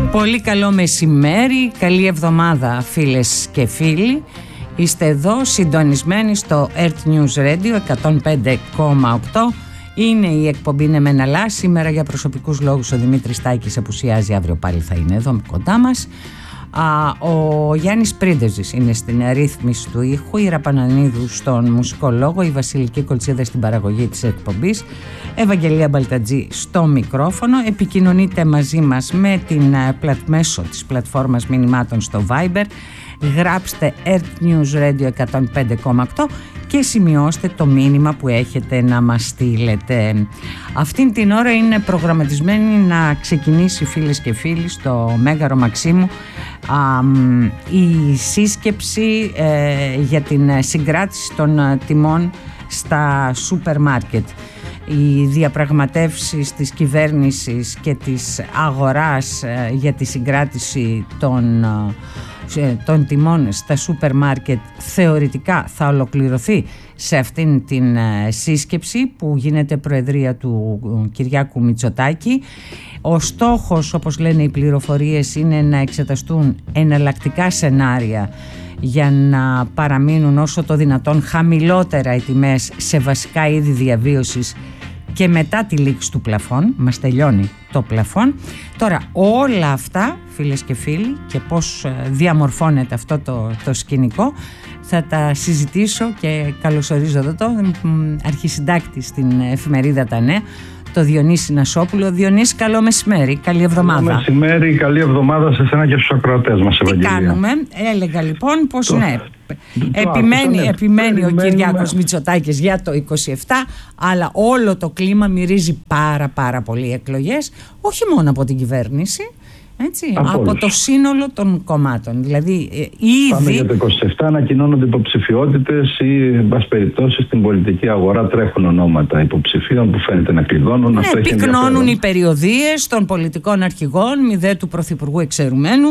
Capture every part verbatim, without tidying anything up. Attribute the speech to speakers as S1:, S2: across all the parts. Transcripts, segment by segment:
S1: Πολύ καλό μεσημέρι, καλή εβδομάδα φίλες και φίλοι. Είστε εδώ συντονισμένοι στο Earth News Radio εκατόν πέντε κόμμα οκτώ. Είναι η εκπομπή «Ναι μεν αλλά». Σήμερα για προσωπικούς λόγους ο Δημήτρης Τάκης απουσιάζει, αύριο πάλι θα είναι εδώ κοντά μας. Α, ο Γιάννης Πρίντεζης είναι στην ρύθμιση του ήχου, η Ραπανανίδου στον μουσικό λόγο, η Βασιλική Κολτσίδα στην παραγωγή της εκπομπής, Ευαγγελία Μπαλτατζή στο μικρόφωνο. Επικοινωνείτε μαζί μας με την μέσω της πλατφόρμας μηνυμάτων στο Viber. Γράψτε Earth News Radio εκατόν πέντε κόμμα οκτώ και σημειώστε το μήνυμα που έχετε να μας στείλετε. Αυτήν την ώρα είναι προγραμματισμένη να ξεκινήσει, φίλες και φίλοι, στο Μέγαρο Μαξίμου α, η σύσκεψη ε, για την συγκράτηση των τιμών στα σούπερ μάρκετ. Οι διαπραγματεύσεις της κυβέρνησης και της αγοράς ε, για τη συγκράτηση των των τιμών στα σούπερ μάρκετ θεωρητικά θα ολοκληρωθεί σε αυτήν την σύσκεψη που γίνεται προεδρία του Κυριάκου Μητσοτάκη. Ο στόχος, όπως λένε οι πληροφορίες, είναι να εξεταστούν εναλλακτικά σενάρια για να παραμείνουν όσο το δυνατόν χαμηλότερα οι τιμές σε βασικά είδη διαβίωσης και μετά τη λήξη του πλαφόν. Μας τελειώνει το πλαφόν. Τώρα όλα αυτά, φίλες και φίλοι, και πώς διαμορφώνεται αυτό το, το σκηνικό, θα τα συζητήσω και καλωσορίζω εδώ τον αρχισυντάκτη στην εφημερίδα Τα Νέα, το Διονύση Νασόπουλο. Διονύση, καλό μεσημέρι, καλή εβδομάδα.
S2: Καλό μεσημέρι, καλή εβδομάδα σε εσένα και στους ακροατές μας, Ευαγγελία.
S1: Τι κάνουμε, έλεγα λοιπόν πως το... ναι, το επιμένει, άκουσα, ναι. επιμένει ο Κυριάκος Μητσοτάκης για το είκοσι επτά, αλλά όλο το κλίμα μυρίζει πάρα πάρα πολύ εκλογές, όχι μόνο από την κυβέρνηση, έτσι, από το σύνολο των κομμάτων. Δηλαδή, ε, ήδη.
S2: Πάμε για το είκοσι επτά, ανακοινώνονται υποψηφιότητες ή, εν πάση περιπτώσει, στην πολιτική αγορά τρέχουν ονόματα υποψηφίων που φαίνεται να κλειδώνουν.
S1: Ναι, αυτό πυκνώνουν οι περιοδίες των πολιτικών αρχηγών, μηδέ του Πρωθυπουργού εξαιρουμένου.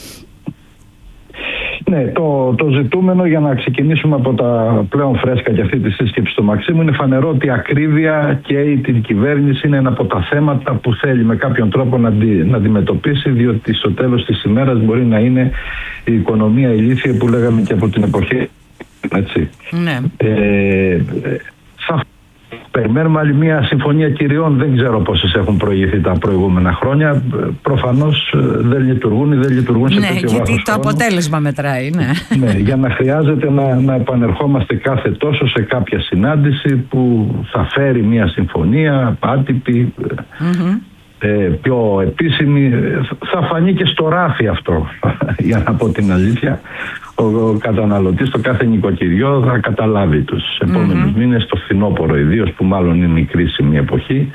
S2: Ναι, το, το ζητούμενο, για να ξεκινήσουμε από τα πλέον φρέσκα και αυτή τη σύσκεψη του Μαξίμου, είναι φανερό ότι η ακρίβεια και η την κυβέρνηση είναι ένα από τα θέματα που θέλει με κάποιον τρόπο να, αντι, να αντιμετωπίσει, διότι στο τέλος της ημέρας μπορεί να είναι η οικονομία ηλίθια που λέγαμε και από την εποχή. Έτσι.
S1: Ναι.
S2: Ε, θα περιμένουμε άλλη μια συμφωνία κυριών. Δεν ξέρω πόσες έχουν προηγηθεί τα προηγούμενα χρόνια. Προφανώς δεν λειτουργούν ή δεν λειτουργούν σε
S1: ναι,
S2: τέτοιο βάθος.
S1: Ναι, γιατί το
S2: χρόνου.
S1: αποτέλεσμα μετράει. Ναι,
S2: ναι, για να χρειάζεται να, να επανερχόμαστε κάθε τόσο σε κάποια συνάντηση που θα φέρει μια συμφωνία άτυπη, mm-hmm. ε, πιο επίσημη. Θα φανεί και στο ράφι αυτό, για να πω την αλήθεια. Ο, ο καταναλωτής, το κάθε νοικοκυριό θα καταλάβει τους επόμενους mm-hmm. μήνες, το φθινόπωρο ιδίως, που μάλλον είναι η κρίσιμη εποχή,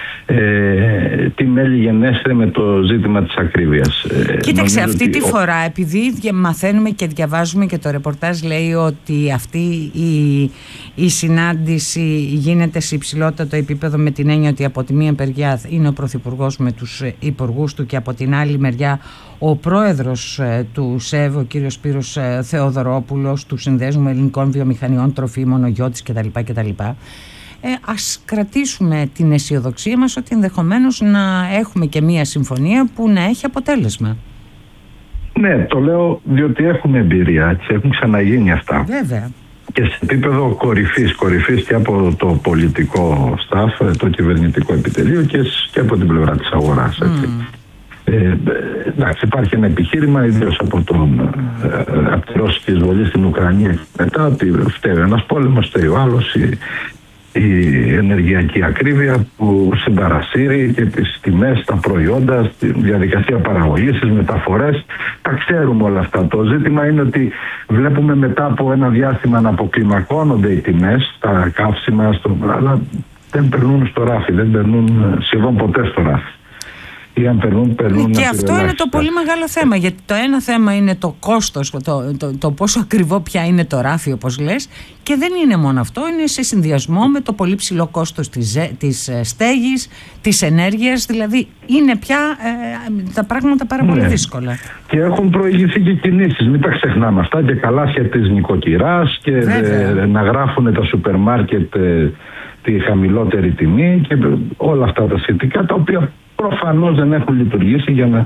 S2: ε, τι μέλη γενέστε με το ζήτημα της ακρίβειας.
S1: Κοίταξε, αυτή
S2: ότι...
S1: τη φορά, επειδή μαθαίνουμε και διαβάζουμε και το ρεπορτάζ λέει ότι αυτή η, η συνάντηση γίνεται σε υψηλότατο επίπεδο, με την έννοια ότι από τη μία μεριά είναι ο Πρωθυπουργός με τους υπουργούς του και από την άλλη μεριά ο πρόεδρος του ΣΕΒ, ο κύριος Σπύρος Θεοδωρόπουλος, του Συνδέσμου Ελληνικών Βιομηχανιών Τροφίμων, ο Γιώτης κτλ. κτλ. Ε, ας κρατήσουμε την αισιοδοξία μας ότι ενδεχομένως να έχουμε και μία συμφωνία που να έχει αποτέλεσμα. Ναι,
S2: το λέω διότι έχουμε εμπειρία, έτσι, έχουν ξαναγίνει αυτά.
S1: Βέβαια.
S2: Και σε επίπεδο κορυφής, κορυφής και από το πολιτικό staff, το κυβερνητικό επιτελείο και, και από την πλευρά της αγοράς, έτσι. Mm. Ε, εντάξει, υπάρχει ένα επιχείρημα, ιδίως από, τον, ε, από τη ρώσικη εισβολή στην Ουκρανία και μετά, ότι φταίει ένας πόλεμος, φταίει ο άλλος, η, η ενεργειακή ακρίβεια που συμπαρασύρει και τις τιμές, τα προϊόντα, τη διαδικασία παραγωγής, τις μεταφορές. Τα ξέρουμε όλα αυτά. Το ζήτημα είναι ότι βλέπουμε μετά από ένα διάστημα να αποκλιμακώνονται οι τιμές, τα καύσιμα, στο, αλλά δεν περνούν στο ράφι, δεν περνούν σχεδόν ποτέ στο ράφι. Ή αν περνούν, περνούν
S1: και αυτό είναι το πολύ μεγάλο θέμα, γιατί το ένα θέμα είναι το κόστος, το, το, το πόσο ακριβό πια είναι το ράφι, όπως λες, και δεν είναι μόνο αυτό, είναι σε συνδυασμό με το πολύ ψηλό κόστος της, της στέγης, της ενέργειας, δηλαδή είναι πια ε, τα πράγματα πάρα πολύ ναι. δύσκολα.
S2: Και έχουν προηγηθεί και κινήσεις, μην τα ξεχνάμε αυτά, και καλάθια της νοικοκυράς και ε, να γράφουν τα σούπερ μάρκετ ε, τη χαμηλότερη τιμή και όλα αυτά τα σχετικά, τα οποία προφανώς δεν έχουν λειτουργήσει για να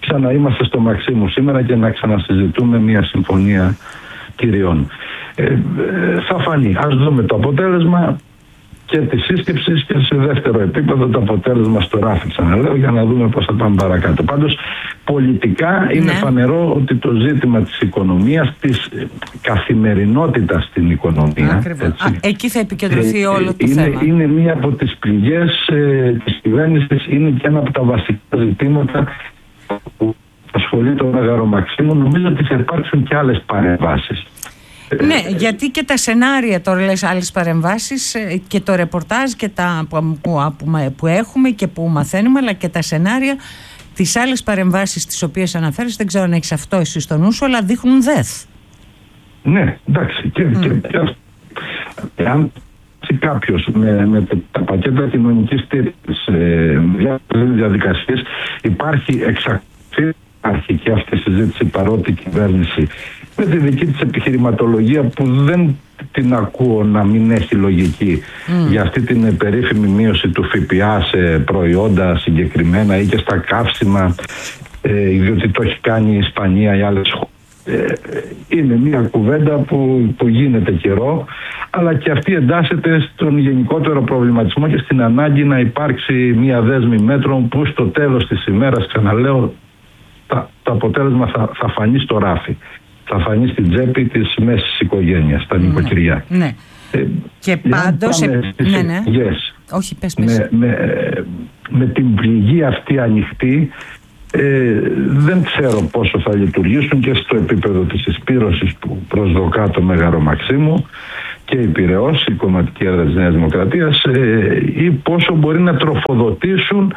S2: ξαναείμαστε στο Μαξίμου σήμερα και να ξανασυζητούμε μια συμφωνία κυριών. Ε, ε, θα φανεί. Ας δούμε το αποτέλεσμα και τη σύσκεψη και σε δεύτερο επίπεδο το αποτέλεσμα στο ράφι, ξαναλέω, για να δούμε πώς θα πάμε παρακάτω. Πάντως πολιτικά είναι ναι. φανερό ότι το ζήτημα της οικονομίας, της καθημερινότητας στην οικονομία,
S1: έτσι, Α, εκεί θα επικεντρωθεί ε, όλο το
S2: είναι,
S1: θέμα.
S2: Είναι μία από τις πληγές ε, της κυβέρνησης, είναι και ένα από τα βασικά ζητήματα που ασχολεί το Μέγαρο Μαξίμου. Νομίζω ότι θα υπάρξουν και άλλες παρεμβάσεις.
S1: Ναι, γιατί και τα σενάρια, τώρα λες άλλες παρεμβάσεις, και το ρεπορτάζ και τα που, που, που έχουμε και που μαθαίνουμε, αλλά και τα σενάρια, τις άλλες παρεμβάσεις τις οποίες αναφέρεις, δεν ξέρω αν έχεις αυτό εσύ στο νου σου, αλλά δείχνουν δεθ.
S2: Ναι, εντάξει. Και, mm. και, και εάν κάποιος με, με τα πακέτα κοινωνικής στήριξης, ε, διαδικασίες, υπάρχει εξακολουθεί υπάρχει και αυτή η συζήτηση, παρότι η κυβέρνηση με τη δική της επιχειρηματολογία που δεν την ακούω να μην έχει λογική mm. για αυτή την περίφημη μείωση του ΦΠΑ σε προϊόντα συγκεκριμένα ή και στα καύσιμα, ε, διότι το έχει κάνει η Ισπανία ή άλλες χώρες. Ε, είναι μια κουβέντα που, που γίνεται καιρό, αλλά και αυτή εντάσσεται στον γενικότερο προβληματισμό και στην ανάγκη να υπάρξει μια δέσμη μέτρων που στο τέλος της ημέρας, ξαναλέω, τα, το αποτέλεσμα θα, θα φανεί στο ράφι. Θα φανεί στην τσέπη της μέσης οικογένειας, τα νοικοκυριά.
S1: Ναι. Ε, και πάντως... Ε, ναι, ναι. Όχι, πες, πες.
S2: Με, με, με την πληγή αυτή ανοιχτή, ε, δεν ξέρω πόσο θα λειτουργήσουν και στο επίπεδο της εισπύρωσης που προσδοκά το Μέγαρο Μαξίμου και η Πειραιώς, η κομματική έδρα της Νέας Δημοκρατίας, ε, ή πόσο μπορεί να τροφοδοτήσουν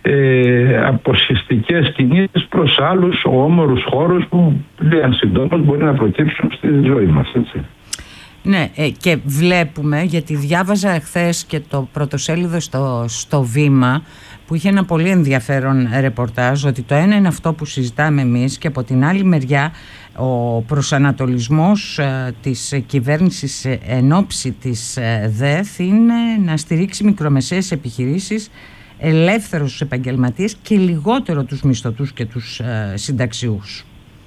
S2: ε, αποσχιστικές κινήσεις προς άλλους όμορους χώρους που λίγαν συντόμως μπορεί να προκύψουν στη ζωή μας, έτσι.
S1: Ναι, ε, και βλέπουμε, γιατί διάβαζα εχθές και το πρωτοσέλιδο στο, στο Βήμα, που είχε ένα πολύ ενδιαφέρον ρεπορτάζ, ότι το ένα είναι αυτό που συζητάμε εμείς και από την άλλη μεριά ο προσανατολισμός ε, της κυβέρνησης ε, εν ώψη της ε, ΔΕΘ είναι να στηρίξει μικρομεσαίες επιχειρήσεις, ελεύθερους επαγγελματίες και λιγότερο τους μισθωτούς και τους ε, συνταξιούς.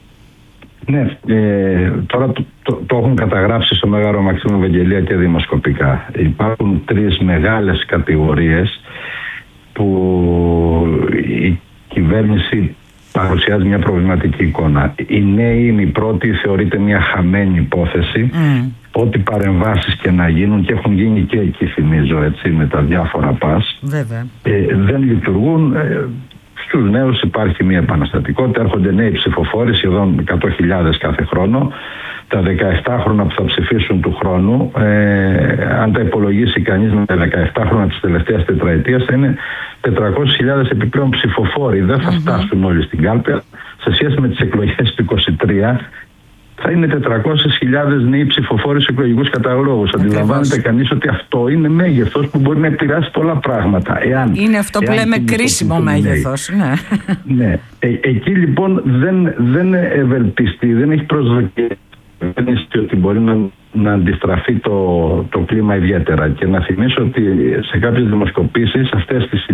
S2: Ναι, ε, τώρα το, το, το έχουν καταγράψει στο Μέγαρο Μαξίμου Ευαγγελία και δημοσκοπικά. Υπάρχουν τρεις μεγάλες κατηγορίες που η κυβέρνηση παρουσιάζει μια προβληματική εικόνα. Οι νέοι είναι η πρώτη, θεωρείται μια χαμένη υπόθεση. Mm. Ό,τι παρεμβάσεις και να γίνουν, και έχουν γίνει και εκεί, θυμίζω, έτσι, με τα διάφορα πας, ε, δεν λειτουργούν. Ε, στους νέους υπάρχει μια επαναστατικότητα, έρχονται νέοι ψηφοφόροι, σχεδόν εκατό χιλιάδες κάθε χρόνο. Τα δεκαεπτάχρονα που θα ψηφίσουν του χρόνου, ε, αν τα υπολογίσει κανείς με τα δεκαεπτάχρονα της τελευταίας τετραετίας, θα είναι τετρακόσιες χιλιάδες επιπλέον ψηφοφόροι. Δεν θα mm-hmm. φτάσουν όλοι στην κάλπη. Σε σχέση με τις εκλογές του είκοσι τρία, θα είναι τετρακόσιες χιλιάδες νέοι ψηφοφόροι στους εκλογικούς καταλόγους. Αντιλαμβάνεται κανείς ότι αυτό είναι μέγεθος που μπορεί να επηρεάσει πολλά πράγματα. Εάν,
S1: είναι αυτό που λέμε κρίσιμο μέγεθος. Ναι.
S2: ναι. Ε, εκεί λοιπόν δεν, δεν ευελπιστεί, δεν έχει προσδοκία ότι μπορεί να, να αντιστραφεί το, το κλίμα ιδιαίτερα. Και να θυμίσω ότι σε κάποιες δημοσκοπήσεις αυτές τις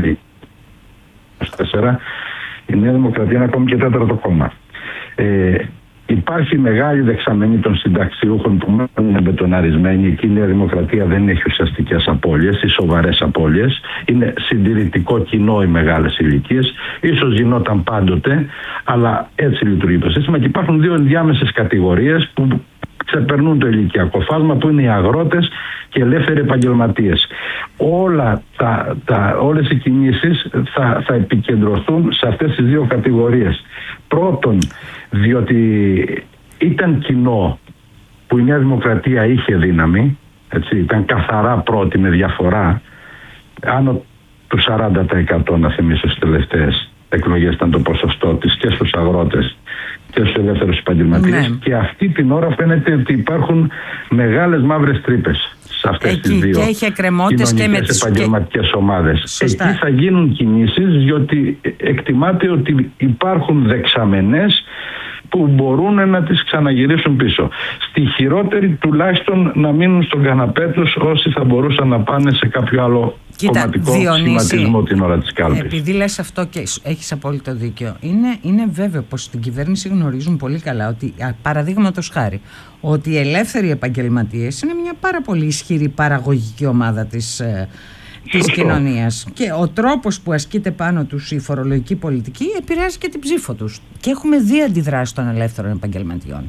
S2: τέσσερα η Νέα Δημοκρατία είναι ακόμη και τέταρτο κόμμα. Ε, υπάρχει μεγάλη δεξαμενή των συνταξιούχων που είναι μπετοναρισμένοι. Εκεί η Νέα Δημοκρατία δεν έχει ουσιαστικές απώλειες ή σοβαρές απώλειες. Είναι συντηρητικό κοινό οι μεγάλες ηλικίες. Ίσως γινόταν πάντοτε, αλλά έτσι λειτουργεί το σύστημα. Και υπάρχουν δύο ενδιάμεσες κατηγορίες που ξεπερνούν το ηλικιακό φάσμα, που είναι οι αγρότες και ελεύθεροι επαγγελματίες. Όλα τα, τα, όλες οι κινήσεις θα, θα επικεντρωθούν σε αυτές τις δύο κατηγορίες. Πρώτον, διότι ήταν κοινό που η Νέα Δημοκρατία είχε δύναμη, έτσι, ήταν καθαρά πρώτη με διαφορά, άνω του σαράντα τοις εκατό, να θυμίσω, στις τελευταίες εκλογές ήταν το ποσοστό της και στους αγρότες και στους ελεύθερους επαγγελματίες. Ναι. Και αυτή την ώρα φαίνεται ότι υπάρχουν μεγάλες μαύρες τρύπες σε αυτές
S1: εκεί,
S2: τις δύο
S1: και έχει εκκρεμότητες και με τις
S2: επαγγελματικές ομάδες. Σωστά. Εκεί θα γίνουν κινήσεις, διότι εκτιμάται ότι υπάρχουν δεξαμενές που μπορούν να τις ξαναγυρίσουν πίσω. Στη χειρότερη τουλάχιστον να μείνουν στον καναπέ τους όσοι θα μπορούσαν να πάνε σε κάποιο άλλο Κοίτα, κομματικό Διονύση, σχηματισμό την ώρα της κάλπης.
S1: Επειδή λες αυτό και έχεις απόλυτο δίκιο, είναι, είναι βέβαιο πως στην κυβέρνηση γνωρίζουν πολύ καλά ότι, παραδείγματος χάρη, ότι οι ελεύθεροι επαγγελματίες είναι μια πάρα πολύ ισχυρή παραγωγική ομάδα της, της κοινωνίας, και ο τρόπος που ασκείται πάνω τους η φορολογική πολιτική επηρεάζει και την ψήφο τους, και έχουμε δει αντιδράσεις των ελεύθερων επαγγελματιών.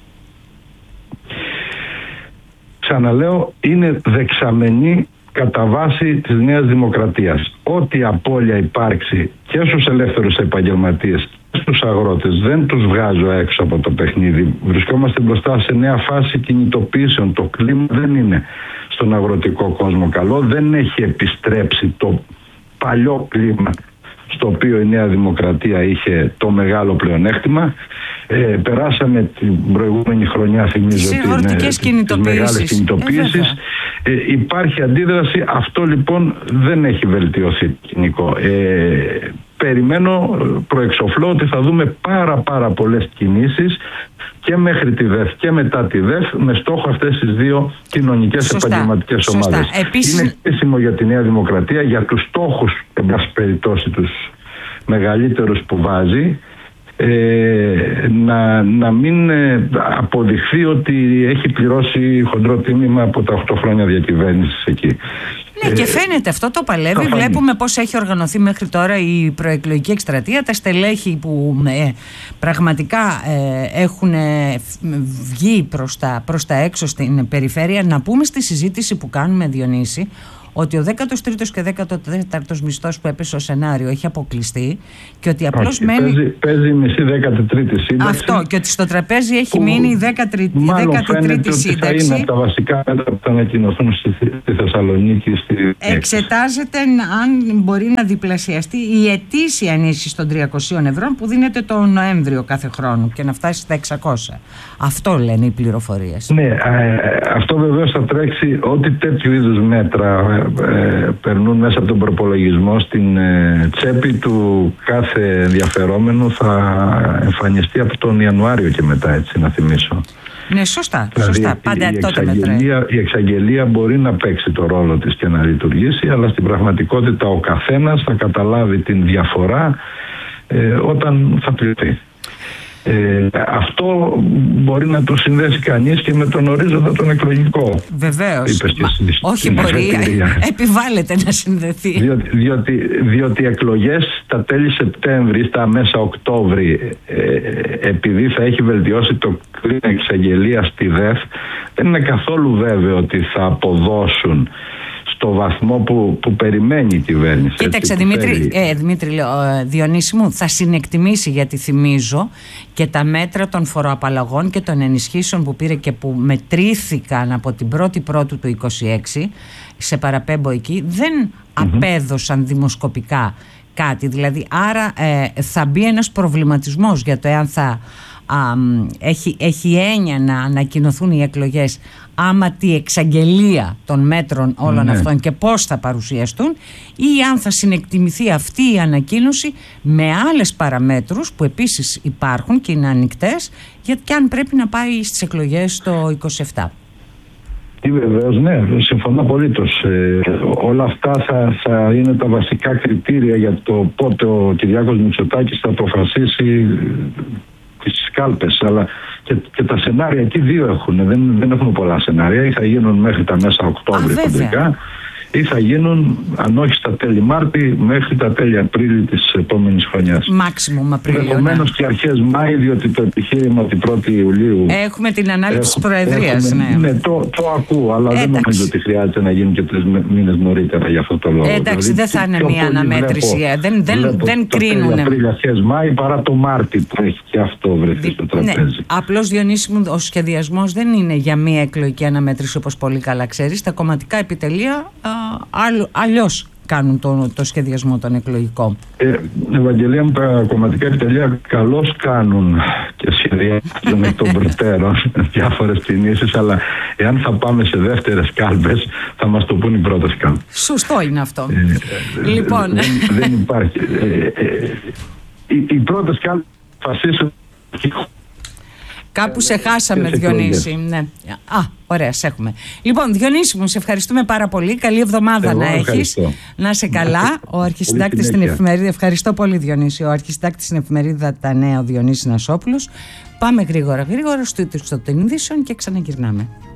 S2: Ξαναλέω, είναι δεξαμενή κατά βάση της Νέας Δημοκρατίας. Ό,τι απώλεια υπάρξει και στους ελεύθερους επαγγελματίες και στους αγρότες, δεν τους βγάζω έξω από το παιχνίδι. Βρισκόμαστε μπροστά σε νέα φάση κινητοποιήσεων. Το κλίμα δεν είναι στον αγροτικό κόσμο καλό, δεν έχει επιστρέψει το παλιό κλίμα στο οποίο η Νέα Δημοκρατία είχε το μεγάλο πλεονέκτημα. Ε, περάσαμε την προηγούμενη χρονιά, θυμίζω, τις μεγάλες κινητοποιήσεις. Ε, ε, υπάρχει αντίδραση. Αυτό λοιπόν δεν έχει βελτιωθεί κοινικό. Ε, περιμένω, προεξοφλώ ότι θα δούμε πάρα πάρα πολλές κινήσεις και μέχρι τη ΔΕΘ και μετά τη ΔΕΘ με στόχο αυτές τις δύο κοινωνικές επαγγελματικές ομάδες. Επίσης... Είναι κρίσιμο για τη Νέα Δημοκρατία, για τους στόχους, εν πάση περιπτώσει, τους μεγαλύτερους που βάζει, Ε, να, να μην ε, αποδειχθεί ότι έχει πληρώσει χοντρό τίμημα από τα οκτώ χρόνια διακυβέρνησης εκεί.
S1: Ναι, και φαίνεται αυτό, το παλεύει. Βλέπουμε πώς έχει οργανωθεί μέχρι τώρα η προεκλογική εκστρατεία. Τα στελέχη που ε, πραγματικά ε, έχουν βγει προς τα, προς τα έξω στην περιφέρεια. Να πούμε στη συζήτηση που κάνουμε, Διονύση, ότι ο δέκατος τρίτος και δέκατος τέταρτος μισθός που έπεσε στο σενάριο έχει αποκλειστεί, και ότι απλώς
S2: Όχι,
S1: μένει.
S2: Παίζει, παίζει η μισή δέκατη τρίτη σύνταξη.
S1: Αυτό, και ότι στο τραπέζι έχει μείνει η δέκατη τρίτη σύνταξη.
S2: Θα είναι τα βασικά μέτρα που θα ανακοινωθούν στη, στη Θεσσαλονίκη. Στη...
S1: Εξετάζεται αν μπορεί να διπλασιαστεί η ετήσια ενίσχυση των τριακοσίων ευρώ που δίνεται τον Νοέμβριο κάθε χρόνο και να φτάσει στα εξακόσια. Αυτό λένε οι πληροφορίες.
S2: Ναι, ε, αυτό βεβαίως θα τρέξει. Ό,τι τέτοιου είδους μέτρα Ε, περνούν μέσα από τον προπολογισμό στην ε, τσέπη του κάθε ενδιαφερόμενου θα εμφανιστεί από τον Ιανουάριο και μετά, έτσι να θυμίσω.
S1: Ναι, σωστά,
S2: δηλαδή,
S1: σωστά. Πάντα
S2: η,
S1: τότε
S2: εξαγγελία, η εξαγγελία μπορεί να παίξει το ρόλο της και να λειτουργήσει, αλλά στην πραγματικότητα ο καθένας θα καταλάβει την διαφορά ε, όταν θα πληρωθεί. Ε, αυτό μπορεί να το συνδέσει κανείς και με τον ορίζοντα τον εκλογικό.
S1: Βεβαίως. Όχι, μπορεί, επιβάλλεται να συνδεθεί.
S2: Διότι, διότι, διότι οι εκλογές τα τέλη Σεπτέμβρη, στα μέσα Οκτώβρη, ε, επειδή θα έχει βελτιώσει το κλίμα εξαγγελία στη ΔΕΘ, δεν είναι καθόλου βέβαιο ότι θα αποδώσουν στο βαθμό που, που περιμένει η κυβέρνηση.
S1: Κοίταξε, Δημήτρη, ε, Δημήτρη λέω, ε, Διονύση μου, θα συνεκτιμήσει, γιατί θυμίζω και τα μέτρα των φοροαπαλλαγών και των ενισχύσεων που πήρε και που μετρήθηκαν από την πρώτη Πρώτου του είκοσι έξι, σε παραπέμπω εκεί, δεν mm-hmm. απέδωσαν δημοσκοπικά κάτι. Δηλαδή, άρα ε, θα μπει ένας προβληματισμός για το εάν θα Α, έχει, έχει έννοια να ανακοινωθούν οι εκλογές άμα τη εξαγγελία των μέτρων όλων ναι. αυτών και πώς θα παρουσιαστούν, ή αν θα συνεκτιμηθεί αυτή η ανακοίνωση με άλλες παραμέτρους που επίσης υπάρχουν και είναι ανοιχτές, γιατί και αν πρέπει να πάει στις εκλογές το είκοσι επτά.
S2: Βεβαίως, ναι, συμφωνώ απολύτως. Ε, όλα αυτά θα, θα είναι τα βασικά κριτήρια για το πότε ο Κυριάκος Μητσοτάκης θα αποφασίσει τις κάλπες, αλλά και, και τα σενάρια εκεί δύο έχουν. Δεν, δεν έχουμε πολλά σενάρια. Ή θα γίνουν μέχρι τα μέσα Οκτώβρη κοντικά, ή θα γίνουν, αν όχι στα τέλη Μάρτη, μέχρι τα τέλη Απρίλη της επόμενης χρονιάς.
S1: Μάξιμουμ Απρίλιο.
S2: Ενδεχομένως ναι. και αρχές Μάη, διότι το επιχείρημα την πρώτη Ιουλίου.
S1: Έχουμε την ανάληψη της Προεδρίας.
S2: Έχουμε,
S1: ναι,
S2: ναι το, το ακούω, αλλά Εντάξει. δεν νομίζω ότι χρειάζεται να γίνει και τρεις μήνες νωρίτερα για αυτό το λόγο.
S1: Ε, εντάξει, δηλαδή, δεν θα είναι μια αναμέτρηση.
S2: Βλέπω,
S1: δεν δεν,
S2: βλέπω
S1: δεν κρίνουν.
S2: Απρίλιο, αρχές Μάη, παρά το Μάρτι που έχει και αυτό βρεθεί Δι, στο τραπέζι. Ναι.
S1: Απλώς, Διονύση μου, ο σχεδιασμός δεν είναι για μια εκλογική αναμέτρηση, όπως πολύ καλά ξέρεις. Τα κομματικά επιτελεία αλλιώς κάνουν το, το σχεδιασμό των εκλογικών.
S2: Ε, Ευαγγελία μου, τα κομματικά επιτελεία καλώς κάνουν και σχεδιάζουν εκ των προτέρων διάφορες κινήσεις, αλλά εάν θα πάμε σε δεύτερες κάλπες θα μας το πούν οι πρώτες κάλπες.
S1: Σωστό είναι αυτό. Ε, λοιπόν.
S2: Δεν, δεν υπάρχει. Ε, ε, οι, οι πρώτες κάλπες φασίσουν
S1: Κάπου σε χάσαμε, Διονύση. Ναι. Α, ωραία, σε έχουμε. Λοιπόν, Διονύση μου, σε ευχαριστούμε πάρα πολύ. Καλή εβδομάδα Εγώ να έχεις. Να είσαι καλά. Ο αρχισυντάκτης στην εφημερίδα. Ευχαριστώ πολύ, Διονύση. Ο αρχισυντάκτης στην εφημερίδα Τα Νέα, ο Διονύσης Νασόπουλος. Πάμε γρήγορα, γρήγορα στο τίτλο των ειδήσεων και ξαναγυρνάμε.